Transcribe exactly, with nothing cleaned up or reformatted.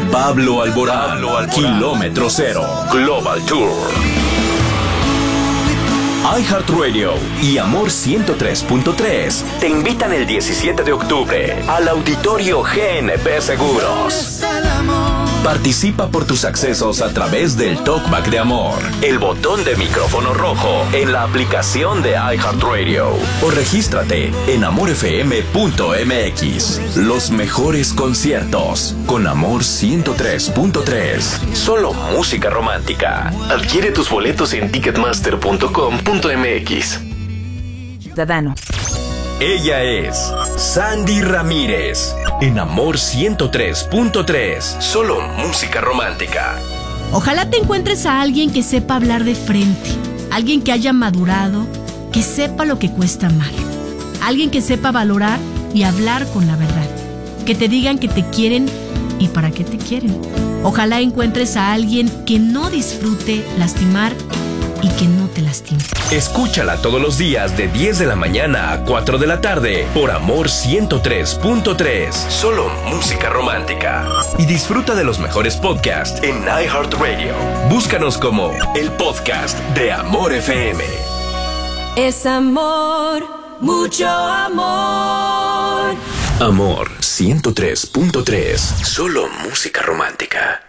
Pablo Alborán, Pablo Alborán. Kilómetro Cero, Global Tour. iHeartRadio y Amor ciento tres punto tres te invitan el diecisiete de octubre al Auditorio G N P Seguros. Participa por tus accesos a través del Talkback de Amor, el botón de micrófono rojo en la aplicación de iHeartRadio o regístrate en amor f m punto m x. Los mejores conciertos con Amor ciento tres punto tres. Solo música romántica. Adquiere tus boletos en ticketmaster punto com punto m x. Ciudadano. Ella es Sandy Ramírez en Amor ciento tres punto tres. Solo música romántica. Ojalá te encuentres a alguien que sepa hablar de frente, alguien que haya madurado, que sepa lo que cuesta amar, alguien que sepa valorar y hablar con la verdad, que te digan que te quieren y para qué te quieren. Ojalá encuentres a alguien que no disfrute lastimar y que no te lastime. Escúchala todos los días de diez de la mañana a cuatro de la tarde por Amor ciento tres punto tres. Solo música romántica. Y disfruta de los mejores podcasts en iHeartRadio. Búscanos como el podcast de Amor F M. Es amor, mucho amor. Amor ciento tres punto tres. Solo música romántica.